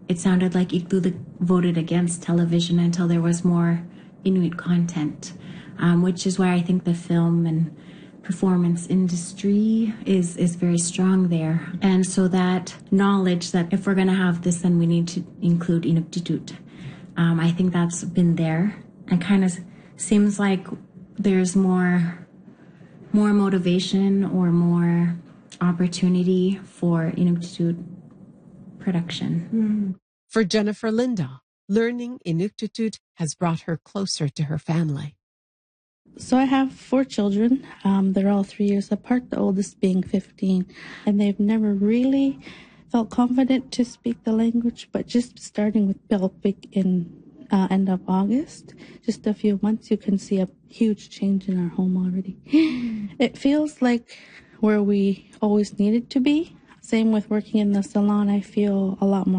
it sounded like Iqaluit voted against television until there was more Inuit content, which is why I think the film and performance industry is very strong there. And so that knowledge that if we're going to have this, then we need to include Inuktitut. I think that's been there, and kind of seems like there's more motivation or more opportunity for Inuktitut production. For Jennifer Lindahl, learning Inuktitut has brought her closer to her family. So I have 4 children. They're all 3 years apart, the oldest being 15. And they've never really felt confident to speak the language, but just starting with Pelpik in end of August, just a few months, you can see a huge change in our home already. It feels like where we always needed to be. Same with working in the salon, I feel a lot more